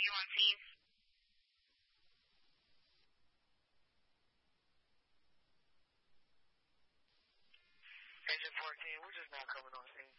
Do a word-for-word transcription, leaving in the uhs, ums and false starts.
on scene. Engine fourteen, we're just now coming on scene.